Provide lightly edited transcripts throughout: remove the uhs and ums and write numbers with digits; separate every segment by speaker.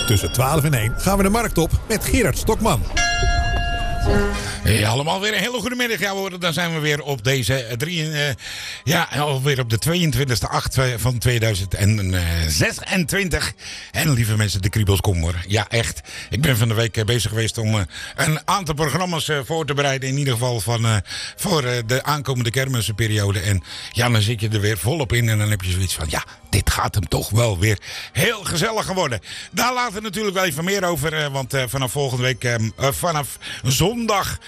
Speaker 1: Tussen 12 en 1 gaan we de markt op met Gerard Stokman.
Speaker 2: Hey, allemaal weer een hele goede middag. Ja hoor, dan zijn we weer op deze alweer op de 22e/8 van 2026. En lieve mensen, de kriebels komen hoor. Ja, echt. Ik ben van de week bezig geweest om een aantal programma's voor te bereiden. In ieder geval voor de aankomende kermisperiode. En ja, dan zit je er weer volop in. En dan heb je zoiets van, ja, dit gaat hem toch wel weer heel gezellig worden. Daar later natuurlijk wel even meer over. Want vanaf volgende week, vanaf zondag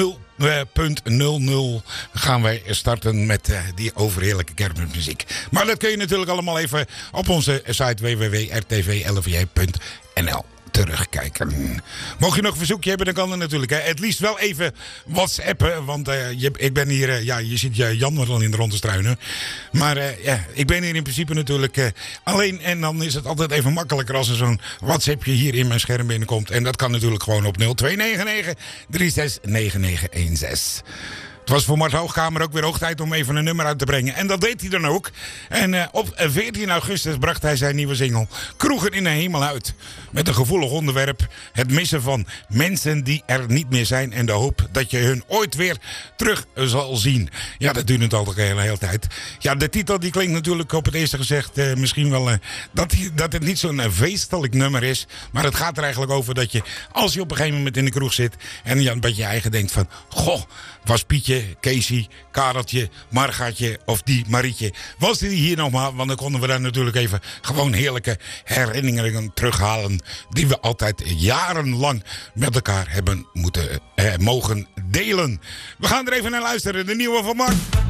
Speaker 2: 0.00 gaan wij starten met die overheerlijke kermismuziek. Maar dat kun je natuurlijk allemaal even op onze site www.rtvlvj.nl terugkijken. Mocht je nog een verzoekje hebben, dan kan dat natuurlijk. Hè. Het liefst wel even WhatsAppen. Want ik ben hier, je ziet Jan wel in de rond te struinen. Maar ik ben hier in principe natuurlijk alleen. En dan is het altijd even makkelijker als er zo'n WhatsAppje hier in mijn scherm binnenkomt. En dat kan natuurlijk gewoon op 0299 369916. Het was voor Mart Hoogkamer ook weer hoog tijd om even een nummer uit te brengen. En dat deed hij dan ook. En op 14 augustus bracht hij zijn nieuwe single Kroegen in de Hemel uit. Met een gevoelig onderwerp. Het missen van mensen die er niet meer zijn. En de hoop dat je hun ooit weer terug zal zien. Ja, dat duurt al de hele tijd. Ja, de titel die klinkt natuurlijk op het eerste gezegd misschien wel dat het niet zo'n feestelijk nummer is. Maar het gaat er eigenlijk over dat je, als je op een gegeven moment in de kroeg zit. En je een beetje eigen denkt van, goh, was Pietje, Keesie, Kareltje, Margaatje of die Marietje. Was die hier nog maar? Want dan konden we daar natuurlijk even gewoon heerlijke herinneringen terughalen. Die we altijd jarenlang met elkaar hebben mogen delen. We gaan er even naar luisteren. De nieuwe van Mark.